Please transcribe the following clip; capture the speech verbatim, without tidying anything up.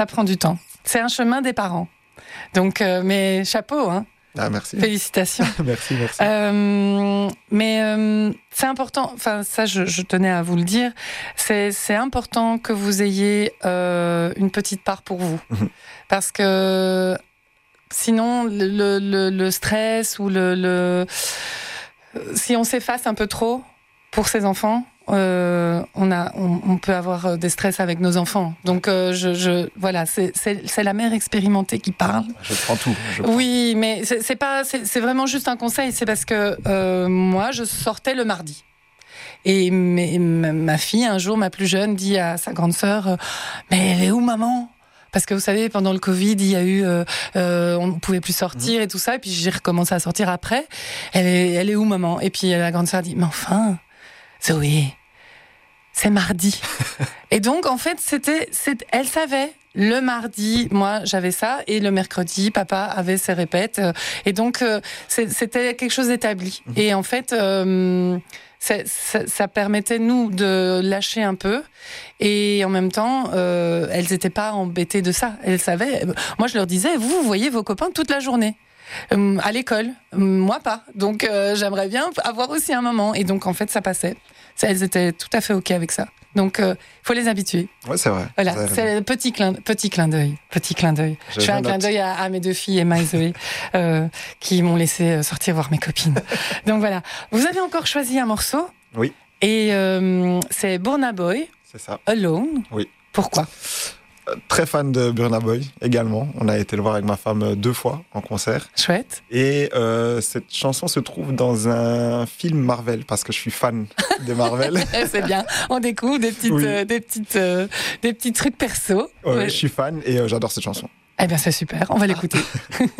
Ça prend du temps. C'est un chemin des parents. Donc, euh, mais chapeau, hein. Ah, merci. Félicitations. merci, merci. Euh, mais euh, c'est important, enfin ça je, je tenais à vous le dire, c'est, c'est important que vous ayez euh, une petite part pour vous. Mmh. Parce que sinon le, le, le stress ou le, le... Si on s'efface un peu trop pour ses enfants, Euh, on, a, on, on peut avoir des stress avec nos enfants. Donc, euh, je, je, voilà, c'est, c'est, c'est la mère expérimentée qui parle. Je prends tout. Je prends. Oui, mais c'est, c'est, pas, c'est, c'est vraiment juste un conseil. C'est parce que euh, moi, je sortais le mardi. Et mes, ma fille, un jour, ma plus jeune, dit à sa grande sœur « Mais elle est où, maman ?» Parce que vous savez, pendant le Covid, il y a eu, euh, euh, on ne pouvait plus sortir mmh. et tout ça. Et puis, j'ai recommencé à sortir après. Elle est, elle est où, maman ? Et puis, la grande sœur dit « Mais enfin, Zoé, c'est mardi. » Et donc, en fait, c'était, c'était, elle savait. Le mardi, moi, j'avais ça. Et le mercredi, papa avait ses répètes. Et donc, euh, c'était quelque chose d'établi. Mmh. Et en fait, euh, ça, ça, ça permettait, nous, de lâcher un peu. Et en même temps, euh, elles n'étaient pas embêtées de ça. Elles savaient. Moi, je leur disais, vous, vous voyez vos copains toute la journée. Euh, à l'école, moi pas. Donc euh, j'aimerais bien avoir aussi un moment. Et donc en fait ça passait. Ça, elles étaient tout à fait ok avec ça. Donc il euh, faut les habituer. Ouais, c'est vrai. Voilà, c'est le petit clin, petit clin d'œil, petit clin d'œil. Je, Je fais un clin d'œil à, à mes deux filles, Emma et Zoé, euh, qui m'ont laissé sortir voir mes copines. Donc voilà. Vous avez encore choisi un morceau. Oui. Et euh, c'est Burna Boy. C'est ça. Alone. Oui. Pourquoi ? Très fan de Burna Boy également. On a été le voir avec ma femme deux fois en concert. Chouette. Et euh, cette chanson se trouve dans un film Marvel parce que je suis fan de Marvel. C'est bien. On découvre des petites, oui. euh, des petites, euh, des petits trucs perso. Ouais, ouais. Je suis fan et euh, j'adore cette chanson. Eh bien, c'est super. On va l'écouter.